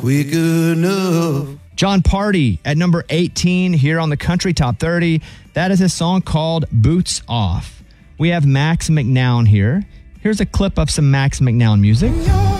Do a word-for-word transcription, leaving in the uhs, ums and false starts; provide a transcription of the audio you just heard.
quick enough. John Party at number eighteen here on the Country Top thirty. That is a song called Boots Off. We have Max McNown here. Here's a clip of some Max McNown music.